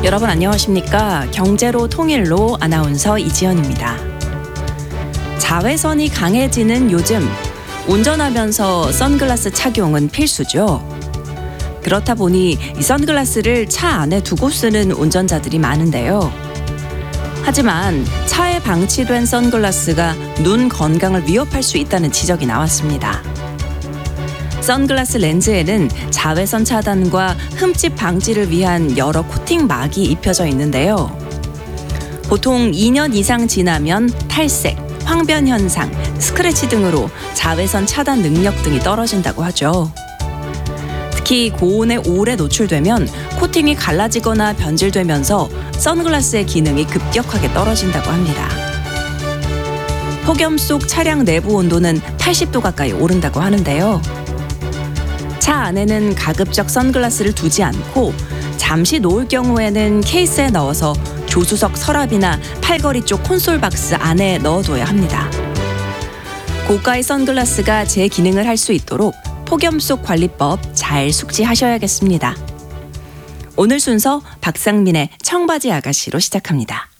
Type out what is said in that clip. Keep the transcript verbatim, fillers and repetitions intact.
여러분 안녕하십니까? 경제로 통일로 아나운서 이지연입니다. 자외선이 강해지는 요즘 운전하면서 선글라스 착용은 필수죠. 그렇다 보니 이 선글라스를 차 안에 두고 쓰는 운전자들이 많은데요. 하지만 차에 방치된 선글라스가 눈 건강을 위협할 수 있다는 지적이 나왔습니다. 선글라스 렌즈에는 자외선 차단과 흠집 방지를 위한 여러 코팅막이 입혀져 있는데요. 보통 이 년 이상 지나면 탈색, 황변 현상, 스크래치 등으로 자외선 차단 능력 등이 떨어진다고 하죠. 특히 고온에 오래 노출되면 코팅이 갈라지거나 변질되면서 선글라스의 기능이 급격하게 떨어진다고 합니다. 폭염 속 차량 내부 온도는 팔십 도 가까이 오른다고 하는데요. 차 안에는 가급적 선글라스를 두지 않고 잠시 놓을 경우에는 케이스에 넣어서 조수석 서랍이나 팔걸이 쪽 콘솔 박스 안에 넣어둬야 합니다. 고가의 선글라스가 제 기능을 할 수 있도록 폭염 속 관리법 잘 숙지하셔야겠습니다. 오늘 순서 박상민의 청바지 아가씨로 시작합니다.